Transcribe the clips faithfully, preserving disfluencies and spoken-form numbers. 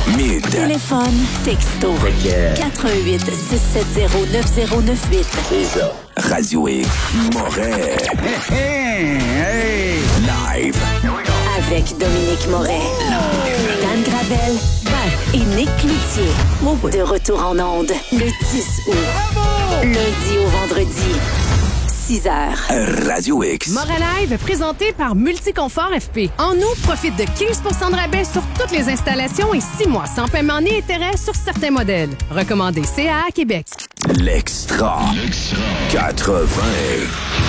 Mid. Téléphone, texto. quatre un huit, six sept zéro, neuf zéro neuf huit. C'est ça. Radio X. Moret. Hey, hey. Live. Avec Dominique Moret. Dan Gravel. Et Nick Cloutier. De retour en onde le dix août. Lundi au vendredi. six heures. Radio X. Moret Live, présenté par Multiconfort F P. En août, profite de quinze pour cent de rabais sur toutes les installations et six mois sans paiement ni intérêt sur certains modèles. Recommandé C A A Québec. L'extra. quatre-vingts.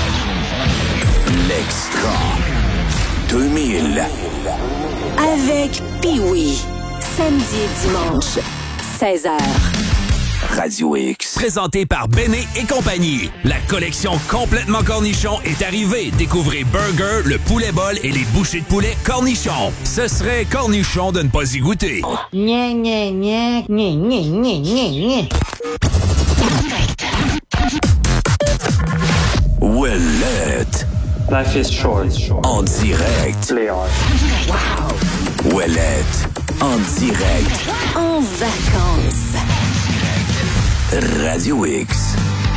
L'extra. deux mille. Avec Pee-Wee. Samedi et dimanche. seize heures. Radio X. Présenté par Béné et compagnie. La collection complètement cornichon est arrivée. Découvrez Burger, le poulet bol et les bouchées de poulet cornichon. Ce serait cornichon de ne pas y goûter. Gna, gna, gna, gna, gna, gna, gna, gna. Ouellette. Life is short. En direct. Play hard. Ouellette. En direct. En vacances. Radio X.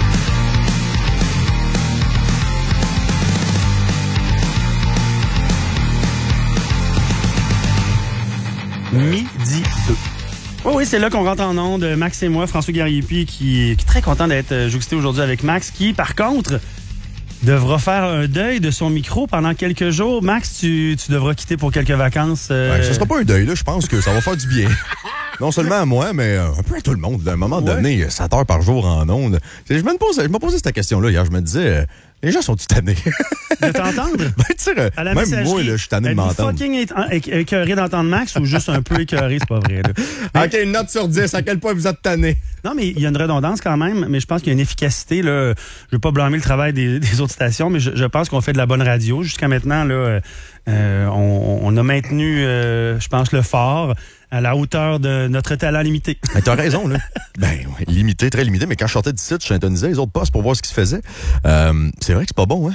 Midi deux. Oh oui, c'est là qu'on rentre en onde. Max et moi, François Gariepi, qui, qui est très content d'être jouxté aujourd'hui avec Max, qui, par contre, devra faire un deuil de son micro pendant quelques jours. Max, tu, tu devras quitter pour quelques vacances. Euh... Ouais, ce sera pas un deuil, là. Je pense que ça va faire du bien. Non seulement à moi, mais un peu à tout le monde. À un moment ouais. donné, sept heures par jour en ondes. Je me posais, je me posais cette question-là hier. Je me disais, euh, les gens sont-ils tannés? De t'entendre? Ben, tu sais, même moi, là, je suis tanné de m'entendre. Fucking écœuré d'entendre Max ou juste un peu écœuré, c'est pas vrai. Là. Mais... OK, une note sur dix. À quel point vous êtes tanné? Non, mais il y a une redondance quand même, mais je pense qu'il y a une efficacité. Là. Je veux pas blâmer le travail des, des autres stations, mais je, je pense qu'on fait de la bonne radio. Jusqu'à maintenant, là, euh, on, on a maintenu, euh, je pense, le fort à la hauteur de notre talent limité. Mais t'as raison, là. Ben, ouais, limité, très limité, mais quand je sortais du site, je syntonisais les autres postes pour voir ce qui se faisait. Euh, c'est vrai que c'est pas bon, hein?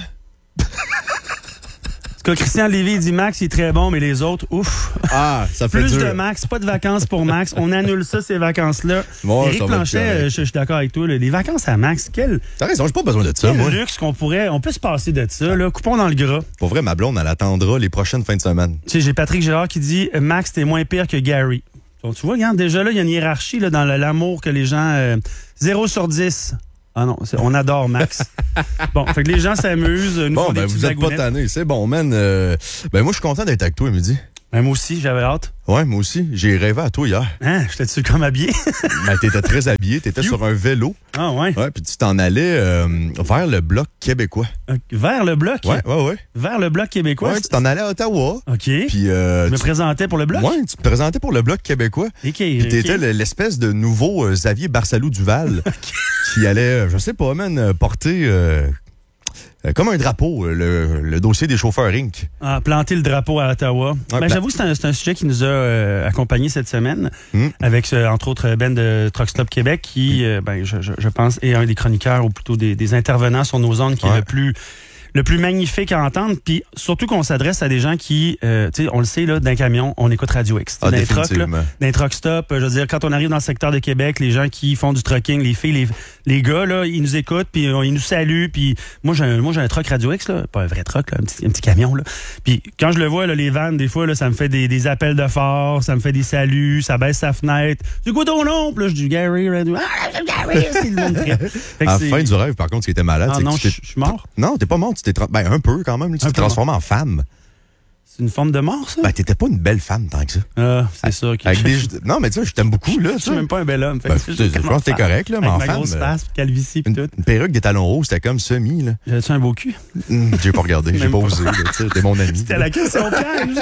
En tout cas, Christian Lévy dit Max, il est très bon, mais les autres, ouf. Ah, ça fait Plus dur. de Max, pas de vacances pour Max. On annule ça, ces vacances-là. Bon, Éric Blanchet, je, je suis d'accord avec toi. Là, les vacances à Max, quel... T'as raison, j'ai pas besoin de ça, quel moi. luxe qu'on pourrait... On peut se passer de ça, là. Coupons dans le gras. Pour vrai, ma blonde, elle attendra les prochaines fins de semaine. Tu sais, j'ai Patrick Gérard qui dit Max, t'es moins pire que Gary. Donc, tu vois, regarde, déjà là, il y a une hiérarchie là, dans le, l'amour que les gens... Euh, zéro sur dix. Ah non, c'est, on adore Max. Bon, fait que les gens s'amusent, nous bon, font ben, des vous êtes pas tannés, c'est bon, man. Euh, ben moi, je suis content d'être avec toi, midi. Ben moi aussi, j'avais hâte. Ouais, moi aussi. J'ai rêvé à toi hier. Hein? J'étais-tu comme habillé? Ben, t'étais très habillé, t'étais sur un vélo. Ah ouais? Ouais, puis tu t'en allais euh, vers le Bloc québécois. Euh, vers le Bloc? Ouais, ouais, ouais. Vers le Bloc québécois? Ouais, tu t'en allais à Ottawa. OK. Puis euh, je me tu... présentais pour le Bloc? Ouais, tu te présentais pour le Bloc québécois. OK. Puis t'étais okay. l'espèce de nouveau euh, Xavier Barsalou-Duval okay. qui allait, je sais pas, man, porter... Euh, comme un drapeau, le, le dossier des chauffeurs Inc. Ah, planter le drapeau à Ottawa. Ouais, ben, j'avoue que c'est un, c'est un sujet qui nous a euh, accompagnés cette semaine, mmh. avec, euh, entre autres, Ben de Truck Stop Québec, qui, mmh. euh, ben, je, je, je pense, est un des chroniqueurs, ou plutôt des, des intervenants sur nos ondes qui ouais. est le plus... le plus magnifique à entendre, puis surtout qu'on s'adresse à des gens qui, euh, tu sais, on le sait, là, d'un camion, on écoute Radio X. Ah, d'un truck, là, d'un truck stop, je veux dire, quand on arrive dans le secteur de Québec, les gens qui font du trucking, les filles, les, les gars, là, ils nous écoutent, puis euh, ils nous saluent, puis moi, j'ai un, moi, j'ai un truck Radio X, là, pas un vrai truck, là, un petit, un petit camion, là. Puis quand je le vois, là, les vannes, des fois, là, ça me fait des, des appels de phare, ça me fait des saluts, ça baisse sa fenêtre. C'est quoi ton nom? Puis là, je dis Gary, Radio. Ah, Gary, c'est le monde. À la fin du rêve, par contre, ce qui était malade, ah, c'est non, que tu je suis mort. Non, t'es pas mort, tu t'es tra... ben un peu quand même, tu t'es transformé en femme. C'est une forme de mort, ça? Ben, t'étais pas une belle femme tant que ça. Ah, c'est sûr que... Avec des... Non, mais tu sais, je t'aime beaucoup, là. Je suis même pas un bel homme. Fait ben, que je pense que t'es correct, là, mais en ma femme... grosse face, calvitie pis une, tout. Une perruque, des talons hauts, c'était comme semi, là. J'avais-tu un beau cul? Mmh, j'ai pas regardé, j'ai pas osé, là, tu sais, t'es mon ami. C'était la question piège.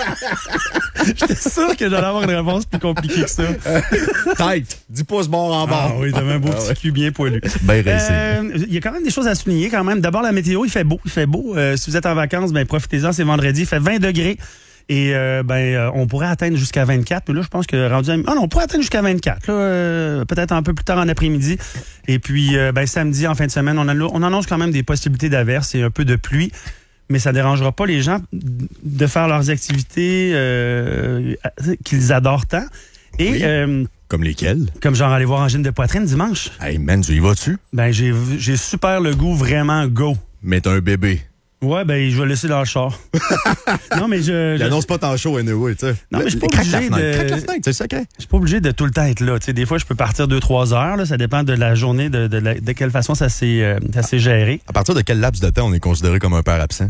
J'étais sûr que j'allais avoir une réponse plus compliquée que ça. Tête, dis pas ce bord en bord. Ah oui, t'avais un beau ah, petit ouais. cul bien poilu. Ben réussi. Euh, il y a quand même des choses à souligner quand même. D'abord, la météo, il fait beau, il fait beau. Euh, si vous êtes en vacances, ben profitez-en, c'est vendredi, il fait vingt degrés. Et euh, ben euh, on pourrait atteindre jusqu'à vingt-quatre. Puis là, je pense que rendu à... Ah non, on pourrait atteindre jusqu'à vingt-quatre. Là, euh, peut-être un peu plus tard en après-midi. Et puis, euh, ben samedi, en fin de semaine, on, a, on annonce quand même des possibilités d'averses et un peu de pluie. Mais ça dérangera pas les gens de faire leurs activités euh, qu'ils adorent tant. Et Oui. euh, Comme lesquels? comme genre aller voir Angine de poitrine dimanche, Hey, man, tu y vas-tu? ben j'ai j'ai super le goût vraiment go. Mais t'as un bébé. Ouais, ben je vais le laisser dans le char. non, mais je... Il je- annonce pas tant chaud, anyway, tu sais. Non, mais je suis pas Craque la obligé fenêtre, de- craque la fenêtre, c'est le secret. Je suis pas obligé de tout le temps être là. Tu sais, des fois, je peux partir deux trois heures. Là, ça dépend de la journée, de, de, la- de quelle façon ça s'est euh, ça s'est géré. À partir de quel laps de temps on est considéré comme un père absent?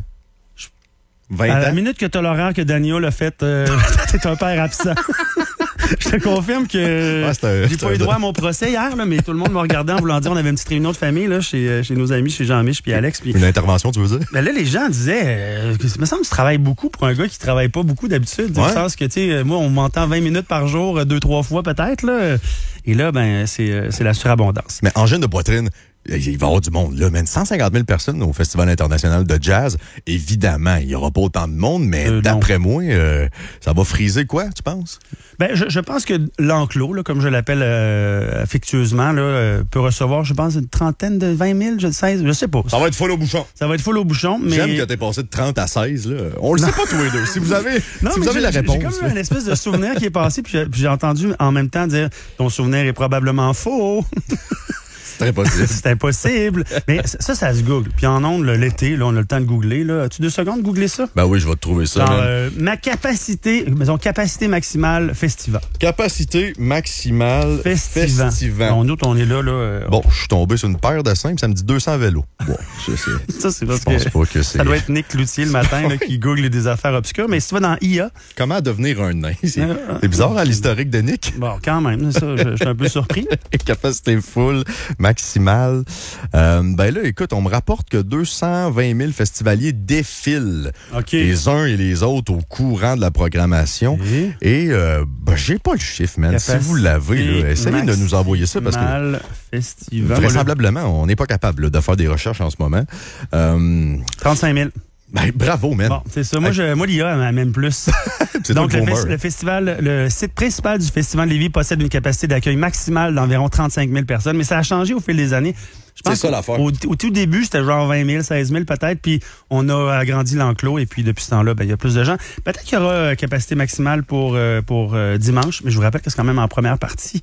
vingt À la ans? minute que tu as l'horaire que Daniel a fait, euh, t'es un père absent. Je te confirme que Ouais, c'est un- j'ai c'est pas un- eu droit à mon procès hier, là, mais tout le monde me regardait en voulant dire on avait une petite réunion de famille là, chez, chez nos amis, chez Jean-Mich puis Alex. Puis Une intervention, tu veux dire? ben là, les gens disaient, euh, que, il me semble que tu travailles beaucoup pour un gars qui travaille pas beaucoup d'habitude. Dans Ouais. le sens que, tu sais, euh, moi, on m'entend vingt minutes par jour, euh, deux, trois fois peut-être, là. Et là, ben, c'est, euh, c'est la surabondance. Mais Angine de poitrine, il va y avoir du monde, là, man. cent cinquante mille personnes au Festival international de jazz. Évidemment, il n'y aura pas autant de monde, mais Euh, non. d'après moi, euh, ça va friser quoi, tu penses? Ben, je, je pense que l'enclos, là, comme je l'appelle euh, affectueusement, là, euh, peut recevoir, je pense, une trentaine de vingt mille, je seize, je sais pas. Ça va être full au bouchon. Ça va être full au bouchon, mais... J'aime que t'aies passé de trente à seize, là. On le sait pas tous les deux. Si vous avez, Non, si mais vous avez j'ai- la j'ai- réponse. J'ai comme là. un espèce de souvenir qui est passé, puis j'ai, puis j'ai entendu en même temps dire ton souvenir est probablement faux. C'est très possible. C'est impossible. Mais ça, ça se google. Puis en ondes, là, l'été, là, on a le temps de googler. Là. As-tu deux secondes de googler ça? Ben oui, je vais te trouver ça. Genre, man. euh, ma capacité, maison capacité maximale festival. Capacité maximale Festivant. festivant. Bon, nous, on est là, là. euh, Bon, je suis tombé sur une paire de cinq, ça me dit deux cents vélos. Bon, ça, c'est... ça, c'est parce Je pense que pas que c'est... ça doit être Nick Cloutier le matin là, qui google des affaires obscures. Mais si tu vas dans I A, Comment devenir un nain? C'est, Euh, c'est bizarre à l'historique de Nick. bon, quand même, ça, je, je suis un peu surpris. Capacité full, maximale. Euh, ben là, écoute, on me rapporte que deux cent vingt mille festivaliers défilent OK. les uns et les autres au courant de la programmation. Et? Et euh, ben, j'ai pas le chiffre, man. Si vous l'avez, là, essayez de nous envoyer ça parce que Mal festival. vraisemblablement, on n'est pas capable là, de faire des recherches en ce moment. Euh, trente-cinq mille. ben, bravo, man. Bon, c'est ça. Moi, je, moi l'I A, elle m'amène plus. C'est Donc, toi le, le fes- boomer. le festival, le site principal du Festival de Lévis possède une capacité d'accueil maximale d'environ trente-cinq mille personnes, mais ça a changé au fil des années. Je pense C'est ça, qu'au- l'affaire. Au, au tout début, c'était genre vingt mille, seize mille peut-être, puis on a agrandi l'enclos, et puis depuis ce temps-là, ben, il y a plus de gens. Peut-être qu'il y aura euh, capacité maximale pour, euh, pour euh, dimanche, mais je vous rappelle que c'est quand même en première partie.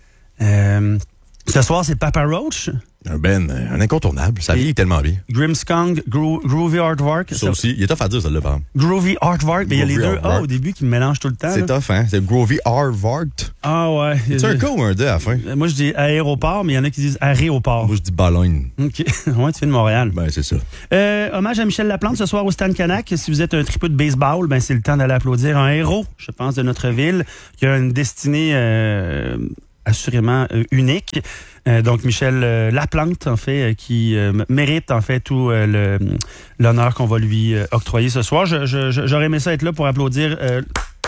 Euh, ce soir, c'est Papa Roach, Un Ben, un incontournable. Ça vieillit tellement bien. Grimmskong, Gro- Groovy Artwork. Ça aussi, il est tough à dire, celle-là, par exemple. Groovy Artwork, mais il y a les Groovy deux Artwork. A au début qui me mélangent tout le temps. C'est là. tough, hein? C'est Grovy Harvard. Ah ouais. C'est un cas ou un deux à la fin? Moi, je dis aéroport, mais il y en a qui disent aéroport. Moi, je dis Bologne. OK. Ouais, tu viens de Montréal. Ben, c'est ça. Euh, hommage à Michel Laplante ce soir au Stan Canac. Si vous êtes un tripeux de baseball, ben c'est le temps d'aller applaudir un héros, je pense, de notre ville, qui a une destinée euh, assurément euh, unique. Euh, donc, Michel euh, Laplante, en fait, euh, qui euh, m- mérite, en fait, tout euh, le, l'honneur qu'on va lui euh, octroyer ce soir. Je, je, je- j'aurais aimé ça être là pour applaudir euh,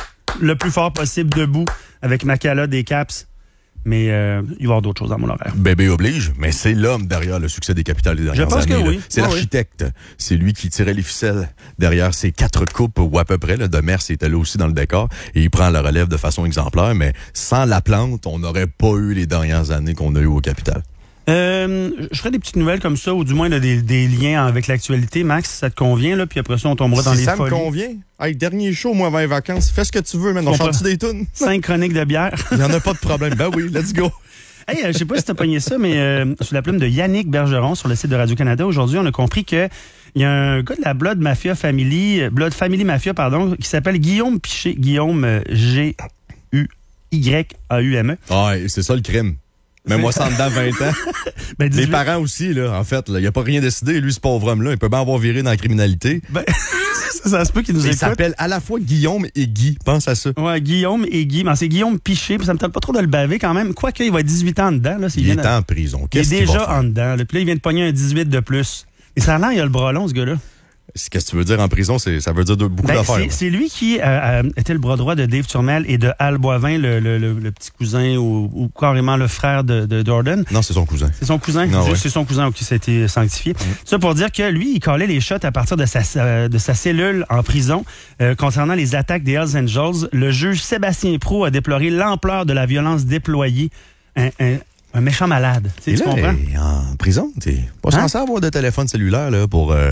le plus fort possible debout avec ma calotte des Caps. Mais euh, il va y avoir d'autres choses dans mon horaire. Bébé oblige, mais c'est l'homme derrière le succès des capitales des dernières Je pense que années, là. oui. C'est Ah l'architecte. C'est lui qui tirait les ficelles derrière ces quatre coupes ou à peu près. Là. Demers était là aussi dans le décor et il prend la relève de façon exemplaire. Mais sans Laplante, on n'aurait pas eu les dernières années qu'on a eues au Capitole. Euh, je ferai des petites nouvelles comme ça, ou du moins là, des, des liens avec l'actualité. Max, ça te convient, là, puis après ça, on tombera dans Si les ça folies. me convient. Hey, dernier show, moi, avant les vacances. Fais ce que tu veux, man. On Comprends. chante des tunes. Cinq chroniques de bière. Il n'y en a pas de problème. Ben oui, let's go. Hey, euh, je sais pas si t'as pogné ça, mais euh, sous la plume de Yannick Bergeron sur le site de Radio-Canada, aujourd'hui, on a compris que il y a un gars de la Blood Mafia Family, euh, Blood Family Mafia, pardon, qui s'appelle Guillaume Piché. Guillaume euh, G U Y A U M E. Ah, c'est ça le crime. Mais moi, ça en dedans vingt ans. Ben, Les dis-le. parents aussi, là, en fait, il n'y a pas rien décidé. Lui, ce pauvre homme-là, il peut bien avoir viré dans la criminalité. Ben, ça, ça se peut qu'il nous Il écoute. s'appelle à la fois Guillaume et Guy. Pense à ça. Ouais, Guillaume et Guy. Ben, c'est Guillaume Piché, puis ça me tente pas trop de le baver quand même. Quoique, il va être dix-huit ans dedans. Là, s'il Il vient est de- en prison. Il est Qu'est-ce qu'il va déjà faire? en dedans. Là. Puis là, il vient de pogner un dix-huit de plus. Et ça a l'air, il a le bras long, ce gars-là. Qu'est-ce que tu veux dire en prison? C'est, ça veut dire de, beaucoup Ben, d'affaires. c'est, là. c'est lui qui euh, euh, était le bras droit de Dave Turmel et de Al Boivin, le, le, le, le petit cousin ou, ou carrément le frère de, de Jordan. Non, c'est son cousin. C'est son cousin? Non, Juste, ouais. C'est son cousin qui s'est été sanctifié. Ça pour dire que lui, il collait les shots à partir de sa, sa- de sa cellule en prison. Euh, concernant les attaques des Hells Angels, le juge Sébastien Proulx a déploré l'ampleur de la violence déployée. Un, un, un méchant malade. Tu sais, Et tu là, comprends? il est en prison. T'es pas Hein? censé avoir de téléphone cellulaire là, pour euh,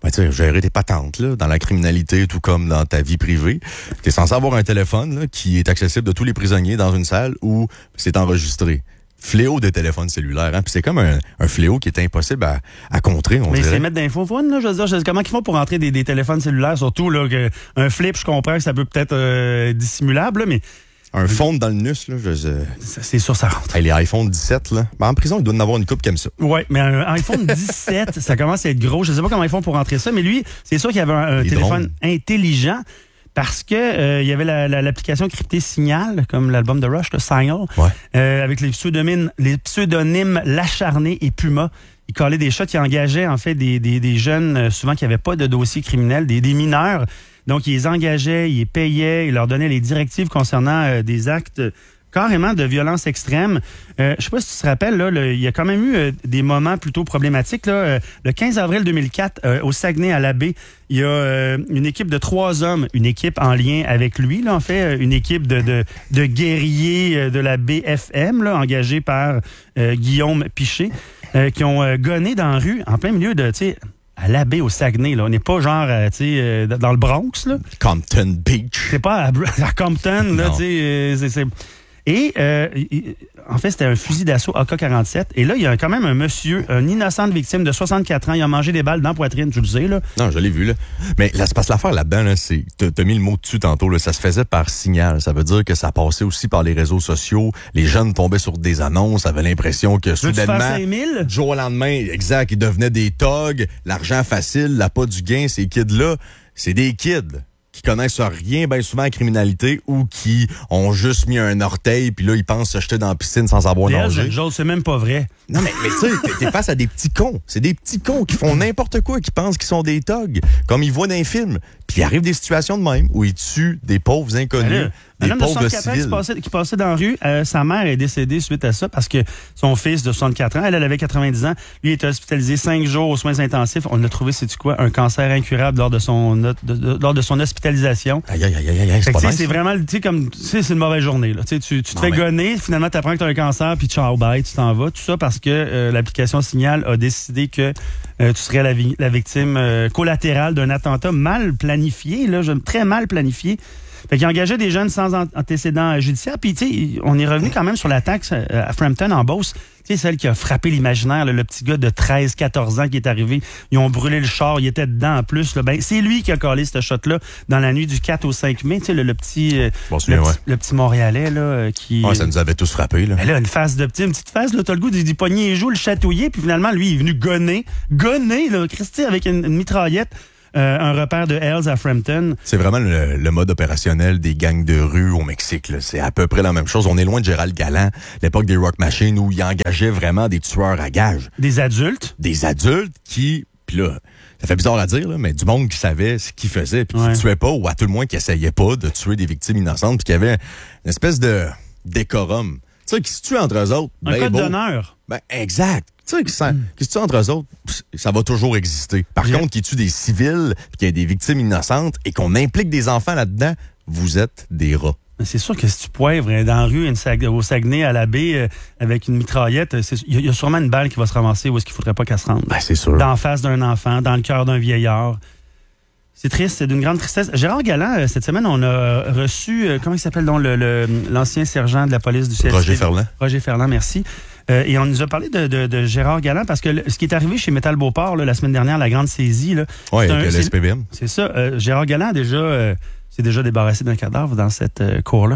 Ben, tu sais, gérer tes patentes, là, dans la criminalité, tout comme dans ta vie privée. T'es censé avoir un téléphone, là, qui est accessible de tous les prisonniers dans une salle où c'est enregistré. Fléau des téléphones cellulaires, hein. Puis c'est comme un, un fléau qui est impossible à, à contrer, on Mais dirait. c'est mettre d'infos, là, je veux dire, je sais comment ils font pour rentrer des, des téléphones cellulaires, surtout, là, que un flip, je comprends que ça peut peut-être euh, dissimulable, là, mais... Un fond dans le nus, là, je sais. C'est sûr, ça rentre. Hey, les iPhone dix-sept, là. Ben, en prison, il doit en avoir une couple comme ça. Oui, mais un iPhone dix-sept, ça commence à être gros. Je sais pas comment ils font pour rentrer ça, mais lui, c'est sûr qu'il y avait un, un téléphone drones. intelligent parce que euh, il y avait la, la, l'application cryptée Signal, comme l'album de Rush, le Signal, ouais. euh, avec les pseudonymes, les pseudonymes L'Acharné et Puma. Il collait des shots, il engageait en fait des, des, des jeunes, euh, souvent qui n'avaient pas de dossier criminel, des, des mineurs. Donc, il les engageait, il les payait, il leur donnait les directives concernant euh, des actes euh, carrément de violence extrême. Euh, je sais pas si tu te rappelles, là, le, il y a quand même eu euh, des moments plutôt problématiques. Là, euh, le quinze avril deux mille quatre, euh, au Saguenay, à l'Abbé, il y a euh, une équipe de trois hommes, une équipe en lien avec lui, là, en fait, une équipe de, de, de guerriers de la B F M, là, engagée par euh, Guillaume Piché, euh, qui ont euh, gonné dans la rue, en plein milieu de, tu sais, à l'Abbé, au Saguenay, là. On n'est pas genre, euh, tu sais, euh, dans le Bronx, là. Compton Beach. C'est pas à, à Compton, là, tu sais, euh, c'est... c'est... Et, euh, en fait, c'était un fusil d'assaut A K quarante-sept. Et là, il y a quand même un monsieur, une innocente victime de soixante-quatre ans. Il a mangé des balles dans la poitrine, tu le sais, là. Non, je l'ai vu, là. Mais là, c'est parce que l'affaire là-dedans, là, c'est, t'as, t'as mis le mot dessus tantôt, là. Ça se faisait par signal. Ça veut dire que ça passait aussi par les réseaux sociaux. Les jeunes tombaient sur des annonces, avaient l'impression que soudainement, cinq mille? du jour au lendemain, exact, ils devenaient des togs, l'argent facile, la pas du gain, ces kids-là, c'est des kids qui connaissent rien bien souvent à la criminalité ou qui ont juste mis un orteil puis là, ils pensent se jeter dans la piscine sans avoir nagé. J'ose, c'est même pas vrai. Non, mais, mais tu sais, t'es, t'es face à des petits cons. C'est des petits cons qui font n'importe quoi, qui pensent qu'ils sont des thugs, comme ils voient dans les films. Puis il arrive des situations de même où ils tuent des pauvres inconnus, des un homme pauvres de soixante-quatre ans civils. qui passait, qui passait dans la rue, euh, sa mère est décédée suite à ça parce que son fils de soixante-quatre ans, elle, elle avait quatre-vingt-dix ans, lui était hospitalisé cinq jours aux soins intensifs. On a trouvé, sais-tu quoi, un cancer incurable lors de son, de, de, lors de son hospitalisation. Aïe, aïe, aïe, aïe, aïe, c'est pas nice. C'est vraiment, tu sais, comme, tu sais, c'est une mauvaise journée, là. Tu sais, tu, tu te non, fais mais... gonner, finalement, tu apprends que tu as un cancer, puis ciao, bye, tu t'en vas. Tout ça parce que euh, l'application Signal a décidé que euh, tu serais la, vi- la victime euh, collatérale d'un attentat mal planifié, là, très mal planifié. Fait qu'il engageait des jeunes sans antécédents judiciaires. Puis, tu sais, on est revenu quand même sur l'attaque à Frampton, en Beauce. Tu sais, celle qui a frappé l'imaginaire, là, le petit gars de treize quatorze ans qui est arrivé. Ils ont brûlé le char, il était dedans en plus. Là. Ben, c'est lui qui a collé ce shot-là dans la nuit du quatre au cinq mai. Tu sais, le, le petit euh, bon, le, ouais. petit, le petit Montréalais, là, qui... Ouais, ça nous avait tous frappé, là. Ben là, une face de petit, une petite face, là, t'as le goût d'y pogner les joues, le chatouiller, puis finalement, lui, il est venu gonner, gonner, là, Christy, avec une, une mitraillette. Euh, un repère de Hells à Frampton. C'est vraiment le, le mode opérationnel des gangs de rue au Mexique. Là. C'est à peu près la même chose. On est loin de Gérald Galland, l'époque des Rock Machines, où il engageait vraiment des tueurs à gages. Des adultes. Des adultes qui, puis là, ça fait bizarre à dire, là, mais du monde qui savait ce qu'il faisait, puis ouais. qui tuait pas, ou à tout le moins qui essayait pas de tuer des victimes innocentes, puis qui avait une espèce de décorum. Tu sais, qui se tue entre eux autres. Un ben code beau. d'honneur. Ben, exact. Tu sais, qui, mm. qui se tue entre eux autres, ça va toujours exister. Par yeah. contre, qui tue des civils, puis qu'il y a des victimes innocentes, et qu'on implique des enfants là-dedans, vous êtes des rats. C'est sûr que si tu poivres dans la rue, une sag- au Saguenay, à l'Abbé, euh, avec une mitraillette, il y, y a sûrement une balle qui va se ramasser où est-ce qu'il faudrait pas qu'elle se rende. Ben, c'est sûr. D'en face d'un enfant, dans le cœur d'un vieillard. C'est triste, c'est d'une grande tristesse. Gérard Galland, euh, cette semaine, on a reçu, euh, comment il s'appelle donc, le, le, l'ancien sergent de la police du C S P? Roger Ferland. Roger Ferland, merci. Euh, et on nous a parlé de, de, de Gérard Galland parce que le, ce qui est arrivé chez Métal Beauport là, la semaine dernière, la grande saisie. Oui, avec le S P V M. C'est ça. Euh, Gérard Galland a déjà, euh, s'est déjà débarrassé d'un cadavre dans cette euh, cour-là.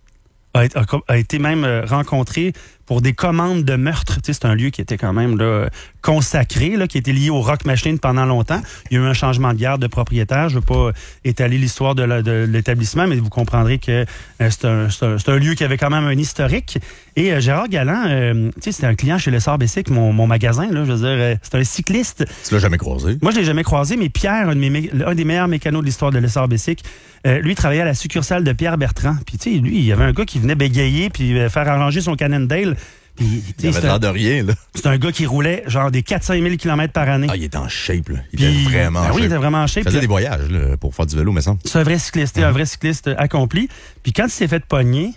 A, a, a été même euh, rencontré pour des commandes de meurtre. Tu sais, c'est un lieu qui était quand même là, consacré, là, qui était lié au Rock Machine pendant longtemps. Il y a eu un changement de garde de propriétaire. Je ne veux pas étaler l'histoire de, la, de l'établissement, mais vous comprendrez que euh, c'est, un, c'est, un, c'est un lieu qui avait quand même un historique. Et euh, Gérard Galland, euh, tu sais, c'était un client chez Lessard Bessic, mon, mon magasin. Là, je veux dire, euh, c'est un cycliste. Tu l'as jamais croisé? Moi, je l'ai jamais croisé, mais Pierre, un, de mes, un des meilleurs mécanos de l'histoire de Lessard Bessic, euh, lui travaillait à la succursale de Pierre Bertrand. Puis tu sais, lui, il y avait un gars qui venait bégayer puis euh, faire arranger son Cannondale. Puis, il avait l'air de rien, là. C'est un gars qui roulait genre des quatre à cinq mille kilomètres par année. Ah, il était en shape, là. Il puis, était vraiment ben en oui, shape. il était vraiment en shape. Il faisait des voyages, là, pour faire du vélo, mais ça. C'est un vrai cycliste, mm-hmm. un vrai cycliste accompli. Puis quand il s'est fait pogner,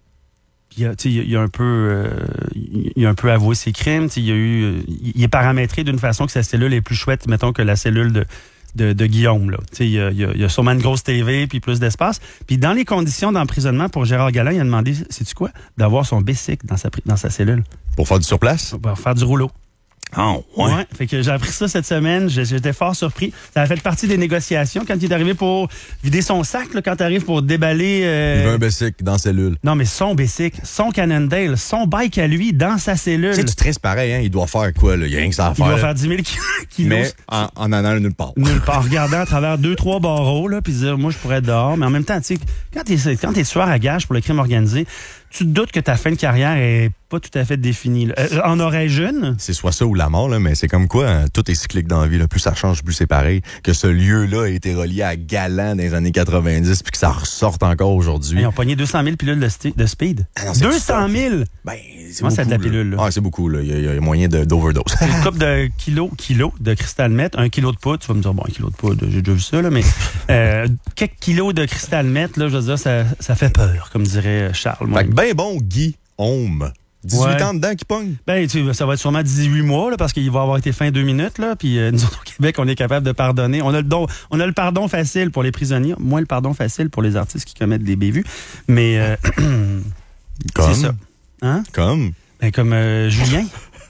puis il, il a un peu, euh, il a un peu avoué ses crimes. Il a eu, il est paramétré d'une façon que sa cellule est plus chouette, mettons, que la cellule de de, de Guillaume. Là. Il y a, y, a, y a sûrement une grosse T V puis plus d'espace. Puis dans les conditions d'emprisonnement pour Gérard Galland, il a demandé, sais-tu quoi, d'avoir son bicycle dans sa, dans sa cellule. Pour faire du surplace? Pour faire du rouleau. Ah, oh, ouais. ouais. Fait que j'ai appris ça cette semaine. J'étais fort surpris. Ça a fait partie des négociations quand il est arrivé pour vider son sac, là, quand tu arrives pour déballer. Euh... Il veut un bicycle dans la cellule. Non, mais son bicycle, son Cannondale, son bike à lui dans sa cellule. Tu sais, tu stresses pareil, hein. Il doit faire quoi, là? Il y a rien que ça à faire. Il doit faire dix mille kilos. Mais en, en allant nulle part. Nulle part. En regardant à travers deux, trois barreaux, là, puis dire, moi, je pourrais être dehors. Mais en même temps, tu sais, quand t'es, quand t'es tueur à gage pour le crime organisé, tu te doutes que ta fin de carrière est pas tout à fait définie. Euh, en aurais-je une? C'est soit ça ou la mort, là, mais c'est comme quoi, hein, tout est cyclique dans la vie. Là. Plus ça change, plus c'est pareil. Que ce lieu-là a été relié à Galland dans les années quatre-vingt-dix, puis que ça ressorte encore aujourd'hui. Ils ont pogné deux cent mille pilules de, sti- de speed. Ah non, deux cent mille! Ben, c'est Moi, beaucoup, c'est de la pilule. Là. Ah, c'est beaucoup. Là. Il, y a, il y a moyen de, d'overdose. C'est une couple de kilos, kilos de cristal meth, un kilo de poudre. Tu vas me dire, bon, un kilo de poudre, j'ai déjà vu ça, là, mais euh, quelques kilos de cristal meth, là, je veux dire, ça, ça fait peur, comme dirait Charles. Fait que ben bon, Guy Homme. dix-huit ouais. ans dedans qui pogne? Ben, tu, ça va être sûrement dix-huit mois, là, parce qu'il va avoir été fin deux minutes, là. Puis euh, nous autres, au Québec, on est capable de pardonner. On a le don, on a le pardon facile pour les prisonniers, moins le pardon facile pour les artistes qui commettent des bévues. Mais euh, comme? C'est ça. Hein? Comme? Ben, comme euh, Julien.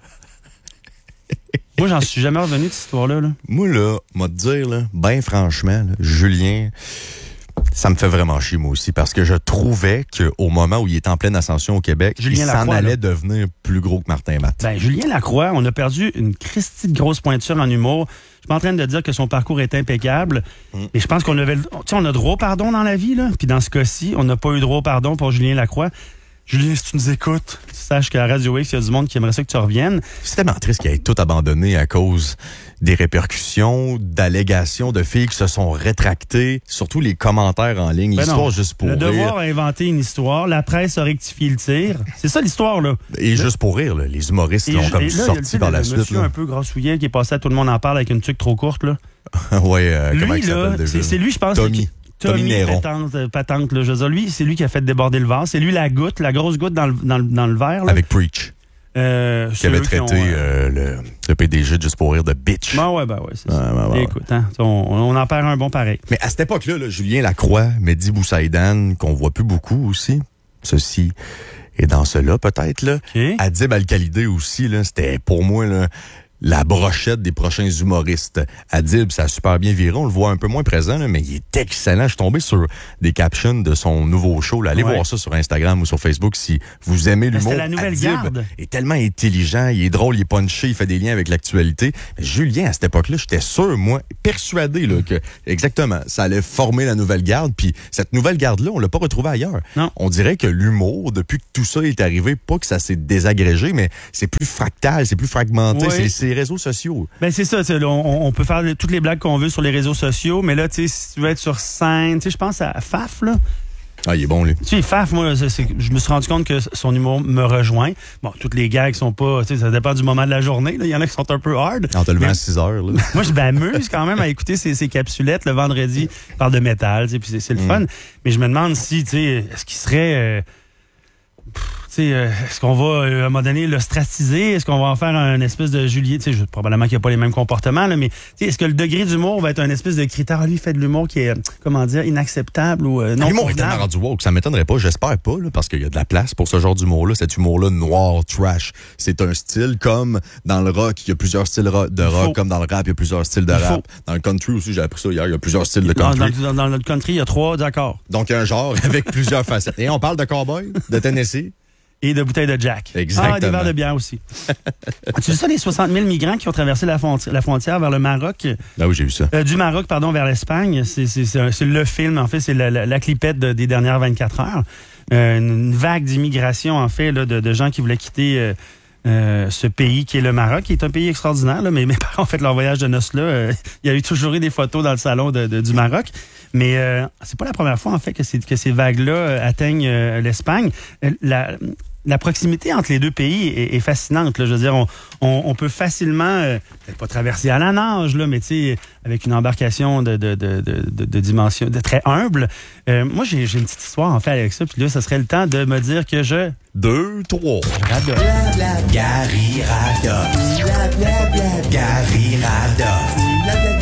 Moi, j'en suis jamais revenu de cette histoire-là. Là. Moi, là, moi te dire, là, ben franchement, là, Julien, ça me fait vraiment chier, moi aussi, parce que je trouvais qu'au moment où il était en pleine ascension au Québec, Julien il Lacroix, s'en allait là. devenir plus gros que Martin Matt. Ben, Julien Lacroix, on a perdu une christie de grosse pointure en humour. Je suis pas en train de dire que son parcours est impeccable, mm. mais je pense qu'on avait, tu sais, on a droit au pardon dans la vie, là. Puis dans ce cas-ci, on n'a pas eu droit au pardon pour Julien Lacroix. Julien, si tu nous écoutes, tu saches qu'à Radio X, il y a du monde qui aimerait ça que tu reviennes. C'est tellement triste qu'il ait tout abandonné à cause des répercussions, d'allégations de filles qui se sont rétractées, surtout les commentaires en ligne, ben l'histoire non. juste pour le rire. Le Devoir a inventé une histoire, la presse a rectifié le tir. C'est ça l'histoire, là. Et le... juste pour rire, là, les humoristes l'ont comme là, sorti par la suite. Il y a le monsieur un peu grassouillet qui est passé à Tout le monde en parle avec une tuque trop courte, là. ouais, euh, lui, comment il là, s'appelle déjà? C'est lui, je pense. Tommy. Tommy, Tommy Néron. Patente, patente là, je veux dire, lui, c'est lui qui a fait déborder le vase. C'est lui la goutte, la grosse goutte dans le, dans le, dans le verre. Là. Avec Preach. Euh, qui avait traité qui ont, euh, le, le P D G de Juste pour rire de bitch. Ben ouais, ben ouais, c'est ouais, ça. Ben ouais, écoute, hein, on, on en perd un bon pareil. Mais à cette époque-là, là, Julien Lacroix, Mehdi Boussaïdan, qu'on voit plus beaucoup aussi, ceci est dans cela peut-être, là. Okay. Adib Al-Khalidé aussi, là, c'était pour moi, là, la brochette des prochains humoristes. Adib, ça a super bien viré. On le voit un peu moins présent, là, mais il est excellent. Je suis tombé sur des captions de son nouveau show. Là. Allez ouais. voir ça sur Instagram ou sur Facebook si vous aimez l'humour. C'est la nouvelle Adib garde. est tellement intelligent, il est drôle, il est punché, il fait des liens avec l'actualité. Mais Julien, à cette époque-là, j'étais sûr, moi, persuadé là, que exactement, ça allait former la nouvelle garde. Puis cette nouvelle garde-là, on l'a pas retrouvée ailleurs. Non. On dirait que l'humour, depuis que tout ça est arrivé, pas que ça s'est désagrégé, mais c'est plus fractal, c'est plus fragmenté. Ouais. C'est les réseaux sociaux. Ben c'est ça, là, on, on peut faire toutes les blagues qu'on veut sur les réseaux sociaux, mais là, tu sais, si tu veux être sur scène, tu sais, je pense à Faf, là. Ah, il est bon, lui. Tu sais, Faf, moi, c'est, c'est, je me suis rendu compte que son humour me rejoint. Bon, toutes les gags sont pas, tu sais, ça dépend du moment de la journée, là. Il y en a qui sont un peu hard. En te levant mais, à six heures, là. Moi, je m'amuse quand même à écouter ces, ces capsulettes le vendredi. Il parle de métal, tu sais, puis c'est, c'est le mm. fun. Mais je me demande si, tu sais, est-ce qu'il serait... Euh, Euh, est-ce qu'on va, euh, à un moment donné, l'ostraciser? Est-ce qu'on va en faire un espèce de Julien? Tu sais, probablement qu'il n'y a pas les mêmes comportements, là, mais est-ce que le degré d'humour va être un espèce de critère? Lui, il fait de l'humour qui est, comment dire, inacceptable ou euh, non l'humour est tellement rendu woke, ça m'étonnerait pas, j'espère pas, là, parce qu'il y a de la place pour ce genre d'humour-là, cet humour-là noir, trash. C'est un style comme dans le rock, il y a plusieurs styles de rock, faut. Comme dans le rap, il y a plusieurs styles de il rap. Faut. Dans le country aussi, j'ai appris ça hier, il y a plusieurs styles de country. Dans, dans, dans notre country, il y a trois, d'accord. Donc, un genre avec plusieurs facettes. Et on parle de cowboy, de Tennessee. Et de bouteilles de Jack. Exactement. Ah, des verres de bière aussi. Tu sais ça, les soixante mille migrants qui ont traversé la, fonti- la frontière vers le Maroc? Là oui, j'ai vu ça. Euh, du Maroc, pardon, vers l'Espagne. C'est, c'est, c'est, un, c'est le film, en fait, c'est la, la, la clipette de, des dernières vingt-quatre heures. Euh, une vague d'immigration, en fait, là, de, de gens qui voulaient quitter euh, euh, ce pays qui est le Maroc, qui est un pays extraordinaire. Là, mais mes parents ont fait leur voyage de noces là. Euh, il y a eu toujours eu des photos dans le salon de, de, du Maroc. Mais euh, c'est pas la première fois, en fait, que, c'est, que ces vagues-là euh, atteignent euh, l'Espagne. Euh, la, la proximité entre les deux pays est, est fascinante. Là. Je veux dire, on, on, on peut facilement, euh, peut-être pas traverser à la nage, là, mais tu sais, avec une embarcation de, de, de, de, de, de dimension de très humble. Euh, moi, j'ai, j'ai une petite histoire, en fait, avec ça. Puis là, ça serait le temps de me dire que je... Deux, trois. Bla bla Gary Rada. Bla bla bla Gary Rada. Bla bla bla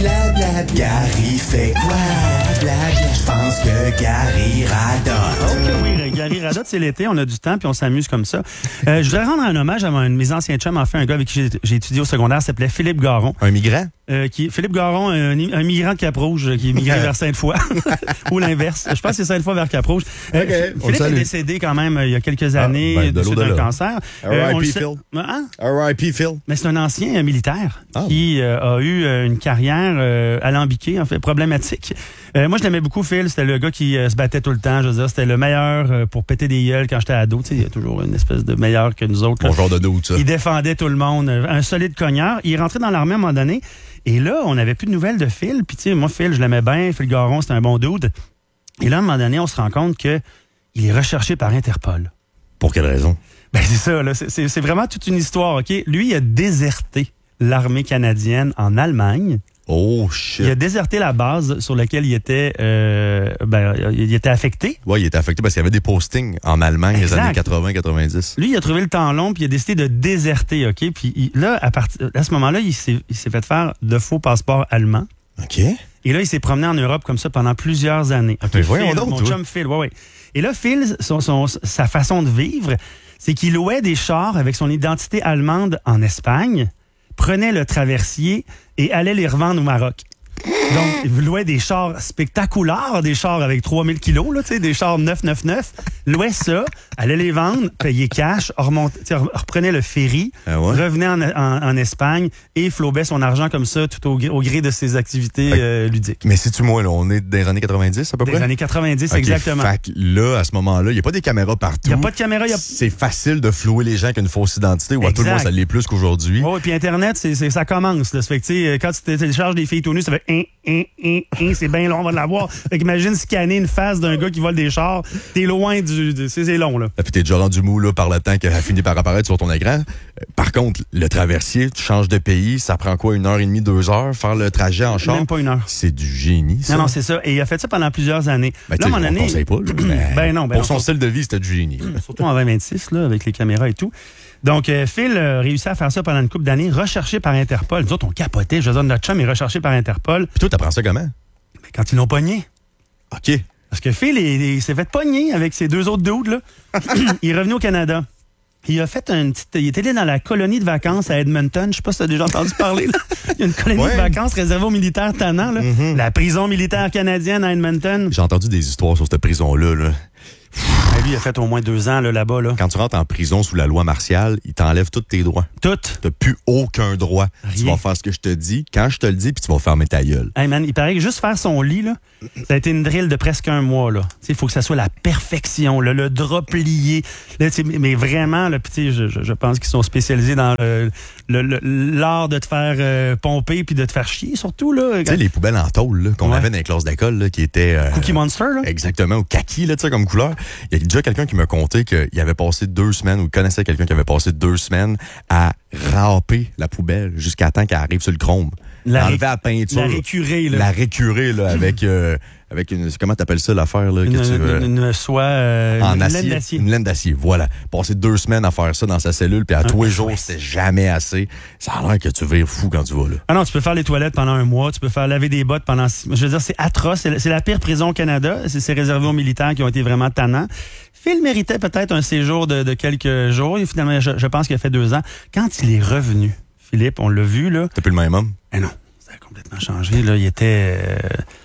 Blabla, Gary fait quoi? Blabla, je pense que Gary radote. Ok, oui, Gary radote, c'est l'été, on a du temps puis on s'amuse comme ça. Euh, je voudrais rendre un hommage à un de mes anciens chums, en fait, un gars avec qui j'ai, j'ai étudié au secondaire, s'appelait Philippe Garon. Un migrant? Euh, qui, Philippe Garon, un, un migrant de Cap-Rouge qui est migré vers Sainte-Foy. Ou l'inverse. Je pense que c'est Sainte-Foy vers Cap-Rouge. Euh, Okay, Philippe est décédé quand même il y a quelques années ah, ben, de suite d'un cancer. R I P Phil. Hein? R I P Phil. Mais c'est un ancien euh, militaire oh. qui euh, a eu euh, une carrière euh, alambiquée, en fait, problématique. Euh, moi, je l'aimais beaucoup, Phil. C'était le gars qui euh, se battait tout le temps. Je veux dire, c'était le meilleur euh, pour péter des gueules quand j'étais ado. Tu sais, il y a toujours une espèce de meilleur que nous autres. Là. Bon genre de doute, ça. Il défendait tout le monde. Un solide cogneur. Il est rentré dans l'armée à un moment donné. Et là, on n'avait plus de nouvelles de Phil. Puis, tu sais, moi, Phil, je l'aimais bien. Phil Garon, c'était un bon dude. Et là, à un moment donné, on se rend compte que il est recherché par Interpol. Pour quelle raison? Ben, c'est ça, là. C'est, c'est, c'est vraiment toute une histoire, OK? Lui, il a déserté l'armée canadienne en Allemagne. Oh, shit. Il a déserté la base sur laquelle il était, euh, ben, il était affecté. Oui, il était affecté parce qu'il y avait des postings en Allemagne Exact. les années quatre-vingts quatre-vingt-dix. Lui, il a trouvé le temps long, puis il a décidé de déserter, OK? Puis il, là, à, partir, à ce moment-là, il s'est, il s'est fait faire de faux passeports allemands. OK. Et là, il s'est promené en Europe comme ça pendant plusieurs années. Okay, mais voyons Phil, donc, mon toi. chum Phil, ouais, ouais. Et là, Phil, son, son, sa façon de vivre, c'est qu'il louait des chars avec son identité allemande en Espagne, prenait le traversier et allait les revendre au Maroc. Donc, il louait des chars spectaculaires, des chars avec trois mille kilos, là, tu sais, des chars neuf cent quatre-vingt-neuf. Louait ça, allait les vendre, payait cash, remontait, reprenait le ferry, ah ouais? revenait en, en, en Espagne et flobait son argent comme ça, tout au, au gré de ses activités okay. euh, ludiques. Mais sais-tu moi, là, on est des années quatre-vingt-dix à peu des près? Des années quatre-vingt-dix, okay, exactement. Fait que là, à ce moment-là, il n'y a pas des caméras partout. Il n'y a pas de caméra. Y a... C'est facile de flouer les gens avec une fausse identité, ou à tout le monde, ça l'est plus qu'aujourd'hui. Oh, et puis Internet, c'est, c'est, ça commence. Là. Ça fait que, tu sais, quand tu télécharges des filles tout nues, ça fait hein, hein, hein, hein, c'est bien long, on va l'avoir. Fait qu'imagine scanner une face d'un gars qui vole des chars. T'es loin du. De, c'est, c'est long, là. Et puis t'es déjà rendu mou là, par le temps qu'elle a fini par apparaître sur ton écran. Par contre, le traversier, tu changes de pays, ça prend quoi, une heure et demie, deux heures, faire le trajet en char? Même pas une heure. C'est du génie, ça. Non, non, c'est ça. Et il a fait ça pendant plusieurs années. Ben, là, à un moment donné. On conseille pas, là, mais ben non, ben pour non, son faut... style de vie, c'était du génie. Surtout en vingt vingt-six, là, avec les caméras et tout. Donc, euh, Phil a réussi à faire ça pendant une couple d'années, recherché par Interpol. Nous autres, on capotait. Je veux dire, notre chum est recherché par Interpol. Puis toi, t'apprends ça comment? Ben, quand ils l'ont pogné. OK. Parce que Phil, il, il s'est fait pogner avec ses deux autres dudes, là. Il est revenu au Canada. Il a fait un petit. Il était allé dans la colonie de vacances à Edmonton. Je sais pas si tu as déjà entendu parler, là. Il y a une colonie ouais. de vacances réservée aux militaires tannants, là. Mm-hmm. La prison militaire canadienne à Edmonton. J'ai entendu des histoires sur cette prison-là, là. Ah, lui, il a fait au moins deux ans là, là-bas. Là. Quand tu rentres en prison sous la loi martiale, il t'enlève tous tes droits. Toutes? T'as plus aucun droit. Rien. Tu vas faire ce que je te dis, quand je te le dis, puis tu vas fermer ta gueule. Hey man, il paraît que juste faire son lit, là, ça a été une drill de presque un mois. Il faut que ça soit la perfection, là, le drap plié. Là, mais vraiment, là, je, je, je pense qu'ils sont spécialisés dans euh, le, le, l'art de te faire euh, pomper puis de te faire chier, surtout. Tu sais, les poubelles en tôle là, qu'on ouais. avait dans les classes d'école, là, qui étaient... Euh, Cookie Monster, là? Exactement, ou kaki, là, comme couleur. Il y a déjà quelqu'un qui m'a conté qu'il avait passé deux semaines, ou connaissait quelqu'un qui avait passé deux semaines à râper la poubelle jusqu'à temps qu'elle arrive sur le chrome. La enlever la peinture. La récurer, là. La récurer, là, avec, euh, avec une, comment t'appelles ça, l'affaire, là? Une, que tu veux, une, une soie, euh, en une acier, laine d'acier. Une laine d'acier, voilà. Passer deux semaines à faire ça dans sa cellule, puis à tous les jours, c'était jamais assez. Ça a l'air que tu vires fou quand tu vas, là. Ah non, tu peux faire les toilettes pendant un mois, tu peux faire laver des bottes pendant six mois. Je veux dire, c'est atroce. C'est la, c'est la pire prison au Canada. C'est, c'est réservé aux militaires qui ont été vraiment tannants. Phil méritait peut-être un séjour de, de quelques jours. Et finalement, je, je pense qu'il a fait deux ans. Quand il est revenu, Philippe, on l'a vu, là. T'as plus le même homme? Eh non. Complètement changé. Là. Il était euh,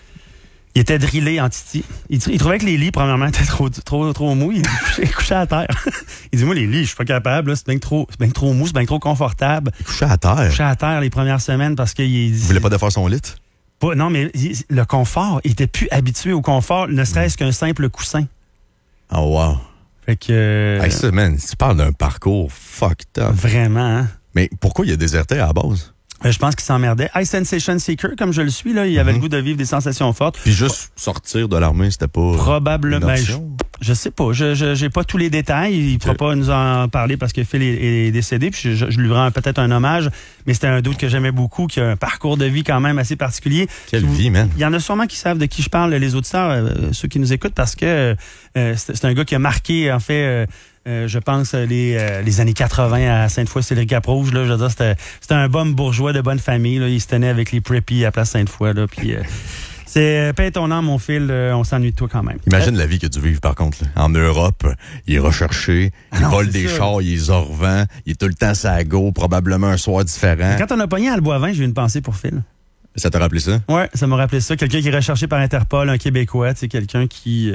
il était drillé en titi. Il, il trouvait que les lits, premièrement, étaient trop, trop, trop mous. Il, il couchait à terre. Il dit, moi, les lits, je suis pas capable. Là. C'est bien trop, c'est bien trop mou, c'est bien trop confortable. Il couchait à terre? Il couchait à terre les premières semaines parce qu'il... Il voulait pas défaire son lit? Pas, non, mais il, le confort, il était plus habitué au confort, ne serait-ce qu'un simple coussin. Oh, wow. Fait que... Euh, hey, ça, man, tu parles d'un parcours fucked up. Vraiment, hein? Mais pourquoi il a déserté à la base? Je pense qu'il s'emmerdait. High Sensation Seeker, comme je le suis, là, il avait mm-hmm. le goût de vivre des sensations fortes. Puis juste sortir de l'armée, c'était pas probablement. Une option? Ben, je, je sais pas. Je, je j'ai pas tous les détails. Il ne pourra pas nous en parler parce que Phil est, est décédé. Puis je, je lui rends peut-être un hommage. Mais c'était un doute que j'aimais beaucoup, qui a un parcours de vie quand même assez particulier. Quelle vous, vie, man. Il y en a sûrement qui savent de qui je parle, les auditeurs, euh, ceux qui nous écoutent, parce que euh, c'est, c'est un gars qui a marqué, en fait, euh, Euh, je pense les, euh, les années quatre-vingts à Sainte-Foy-Sylvie-Cap-Rouge. Là, je veux dire, c'était, c'était un bon bourgeois de bonne famille. Là. Il se tenait avec les preppies à Place Sainte-Foy. Là, puis, euh, c'est paye ton nom, mon fil, euh, on s'ennuie de toi quand même. Imagine euh, la vie que tu vives, par contre. Là. En Europe, il est recherché, il ah non, vole des ça. chars, il est zorvant, il est tout le temps sa go, probablement un soir différent. Quand on a pogné à Alboivin, j'ai eu une pensée pour Phil. Ça t'a rappelé ça? Oui, ça m'a rappelé ça. Quelqu'un qui est recherché par Interpol, un Québécois, tu sais, quelqu'un qui... Euh...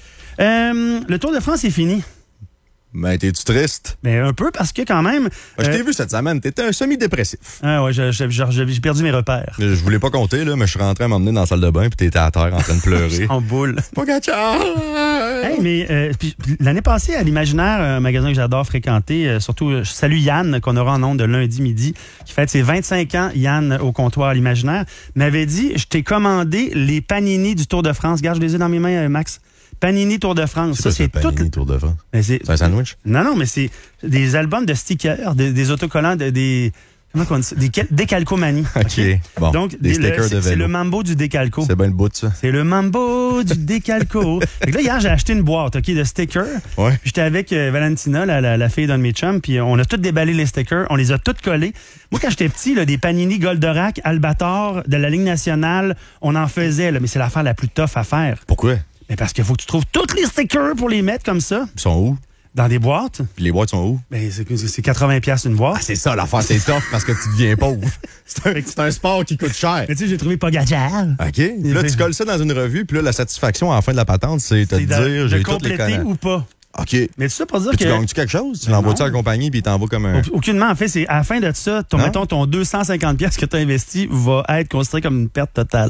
Euh, le Tour de France est fini. Ben, t'es-tu triste? Ben, un peu, parce que quand même... Ben, je t'ai euh... vu cette semaine, t'étais un semi-dépressif. Ah ouais, j'ai, j'ai, j'ai, j'ai perdu mes repères. Je voulais pas compter, là, mais je suis rentré à m'emmener dans la salle de bain, puis t'étais à terre en train de pleurer. En boule. Pogacar! Hey, mais euh, puis, l'année passée, à l'Imaginaire, un magasin que j'adore fréquenter, euh, surtout, je salue Yann, qu'on aura en ondes de lundi midi, qui fête ses vingt-cinq ans, Yann, au comptoir à l'Imaginaire, m'avait dit, je t'ai commandé les panini du Tour de France. Regarde, je les ai dans mes mains, euh, Max. Panini Tour de France. C'est ça, quoi, c'est Panini tout... Tour de France? Mais c'est... c'est un sandwich? Non, non, mais c'est des albums de stickers, des, des autocollants, de, des... Comment on dit ça? Des décalcomanies. OK. Okay? Bon. Donc, des des, stickers le, de vélo. C'est le mambo du décalco. C'est bien le bout de ça. C'est le mambo du décalco. Fait que là, hier, j'ai acheté une boîte, OK, de stickers. Ouais. J'étais avec euh, Valentina, la, la, la fille d'un de mes chums, puis on a tous déballé les stickers. On les a tous collés. Moi, quand j'étais petit, là, des Panini Goldorak, Albator, de la Ligue nationale, on en faisait, là, mais c'est l'affaire la plus tough à faire. Pourquoi? Mais parce qu'il faut que tu trouves tous les stickers pour les mettre comme ça. Ils sont où? Dans des boîtes. Puis les boîtes sont où? Ben, c'est, c'est quatre-vingts piastres une boîte. Ah, c'est ça, l'affaire, c'est tough parce que tu deviens pauvre. C'est un, c'est un sport qui coûte cher. Mais tu sais, j'ai trouvé Pogacar. OK. Puis là, tu colles ça dans une revue, puis là, la satisfaction à la fin de la patente, c'est te c'est dire, de, j'ai de toutes les compléter ou pas. OK. Mais tout ça pour dire puis que... tu gagnes-tu quelque chose? Tu l'envoies-tu à la compagnie, puis il t'envoie comme un... Aucunement. En fait, c'est à la fin de ça, ton, mettons, ton deux cent cinquante piastres que tu as investi va être considéré comme une perte totale.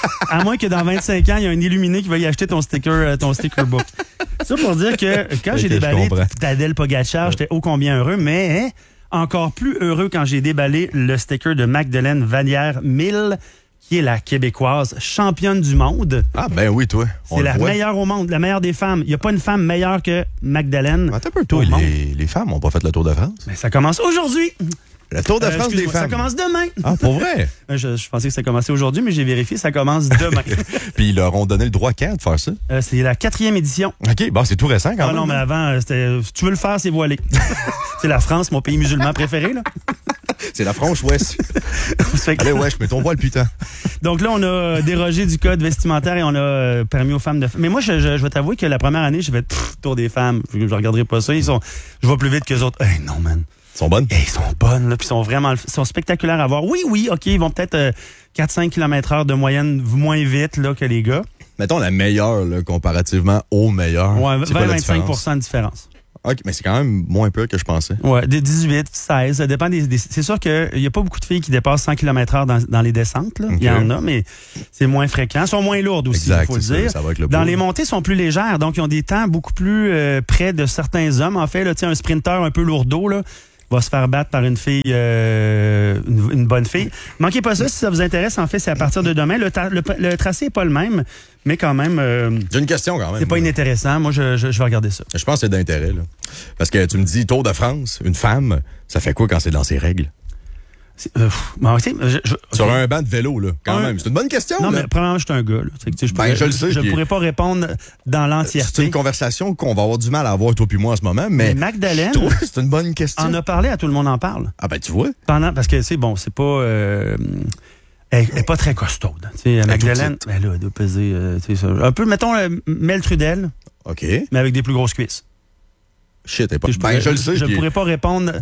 À moins que dans vingt-cinq ans, il y a un illuminé qui va y acheter ton sticker, ton sticker book. Ça pour dire que quand j'ai déballé Tadej Pogacar, j'étais ô combien heureux, mais encore plus heureux quand j'ai déballé le sticker de Magdeleine Vallière-Mille, qui est la Québécoise championne du monde. Ah ben oui, toi. C'est la meilleure au monde, la meilleure des femmes. Il n'y a pas une femme meilleure que Magdeleine. Attends un peu, toi, les, les femmes n'ont pas fait le Tour de France? Mais ça commence aujourd'hui. Le Tour de euh, France des femmes. Ça commence demain. Ah, pour vrai? je, je pensais que ça commençait aujourd'hui, mais j'ai vérifié, ça commence demain. Puis ils leur ont donné le droit quand de faire ça? Euh, c'est la quatrième édition. OK, bon, c'est tout récent quand ah, même. Non, mais avant, c'était, si tu veux le faire, c'est voilé. C'est la France, mon pays musulman préféré, là. C'est la Franche-Ouest. Allez, ouais, je mets ton voile, putain. Donc là, on a dérogé du code vestimentaire et on a permis aux femmes de... Mais moi, je, je, je vais t'avouer que la première année, je vais être Tour des femmes. Je ne regarderai pas ça. Ils sont... Je vais plus vite que les autres. Hey, non, man. Ils sont bonnes? Hey, ils sont bonnes, là. Puis ils sont vraiment... Ils sont spectaculaires à voir. Oui, oui, OK. Ils vont peut-être euh, quatre à cinq kilomètres heure de moyenne moins vite là, que les gars. Mettons la meilleure, là, comparativement aux meilleurs. Ouais, vingt à vingt-cinq pour cent de différence. OK, mais c'est quand même moins peu que je pensais. Ouais, des dix-huit, seize, ça dépend des... des c'est sûr qu'il n'y a pas beaucoup de filles qui dépassent cent kilomètres heure dans, dans les descentes. Là. Okay. Il y en a, mais c'est moins fréquent. Elles sont moins lourdes aussi, il faut le dire. Ça, ça va avec le dans beau. Les montées, sont plus légères, donc ils ont des temps beaucoup plus euh, près de certains hommes. En fait, là, un sprinter un peu lourdeau, là, va se faire battre par une fille, euh, une, une bonne fille. Manquez pas ça, si ça vous intéresse. En fait, c'est à partir de demain. Le, ta, le, le tracé n'est pas le même, mais quand même... Euh, J'ai une question quand même. C'est pas inintéressant. Moi, je, je, je vais regarder ça. Je pense que c'est d'intérêt. Là. Parce que tu me dis Tour de France, une femme, ça fait quoi quand c'est dans ses règles? Euh, bon, je, je, Sur okay. un banc de vélo, là, quand un, même. C'est une bonne question. Non, là. mais premièrement, je suis un gars. Là. Que, tu sais, je pourrais, ben, je le sais. Je ne pourrais pas répondre dans l'entièreté. C'est une conversation qu'on va avoir du mal à avoir, toi puis moi, en ce moment. Mais, mais Magdeleine, je trouve que c'est une bonne question. En a parlé, à tout le monde en parle. Ah ben, tu vois. Pendant, parce que, c'est bon, c'est pas... Euh, elle n'est pas très costaude. T'sais, Magdeleine, ben là, elle doit peser... Euh, ça, un peu, mettons, euh, Mel Trudel. OK. Mais avec des plus grosses cuisses. Shit, elle est pas... Je, ben, pourrais, je le sais. Je ne pourrais pas répondre...